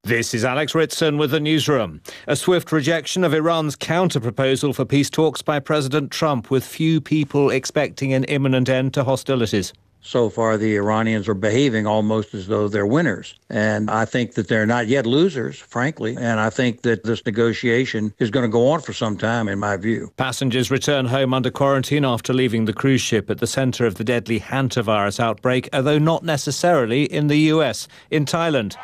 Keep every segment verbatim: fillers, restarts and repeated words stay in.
This is Alex Ritson with the newsroom. A swift rejection of Iran's counter-proposal for peace talks by President Trump, with few people expecting an imminent end to hostilities. So far, the Iranians are behaving almost as though they're winners. And I think that they're not yet losers, frankly. And I think that this negotiation is going to go on for some time, in my view. Passengers return home under quarantine after leaving the cruise ship at the centre of the deadly hantavirus outbreak, although not necessarily in the U S. In Thailand,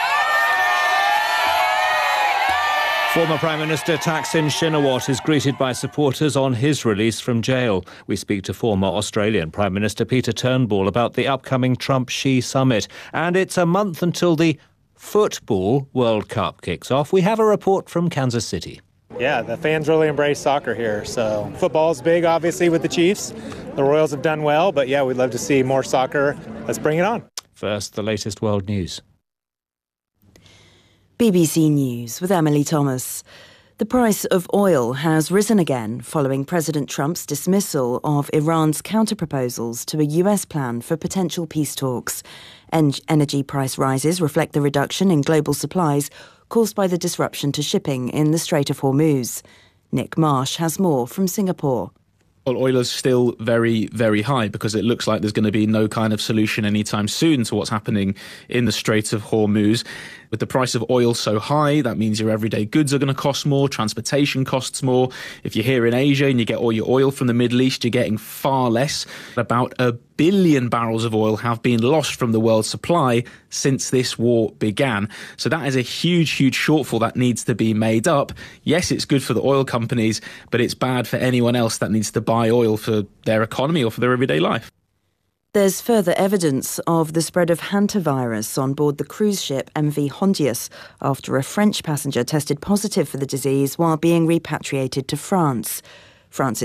former Prime Minister Thaksin Shinawatra is greeted by supporters on his release from jail. We speak to former Australian Prime Minister Peter Turnbull about the upcoming Trump-Xi summit. And it's a month until the Football World Cup kicks off. We have a report from Kansas City. Yeah, the fans really embrace soccer here. So football's big, obviously, with the Chiefs. The Royals have done well, but yeah, we'd love to see more soccer. Let's bring it on. First, the latest world news. B B C News with Emily Thomas. The price of oil has risen again following President Trump's dismissal of Iran's counter-proposals to a U S plan for potential peace talks. En- energy price rises reflect the reduction in global supplies caused by the disruption to shipping in the Strait of Hormuz. Nick Marsh has more from Singapore. Well, oil is still very, very high because it looks like there's going to be no kind of solution anytime soon to what's happening in the Strait of Hormuz. With the price of oil so high, that means your everyday goods are going to cost more, transportation costs more. If you're here in Asia and you get all your oil from the Middle East, you're getting far less. About a billion barrels of oil have been lost from the world's supply since this war began. So that is a huge, huge shortfall that needs to be made up. Yes, it's good for the oil companies, but it's bad for anyone else that needs to buy oil for their economy or for their everyday life. There's further evidence of the spread of hantavirus on board the cruise ship M V Hondius after a French passenger tested positive for the disease while being repatriated to France. France's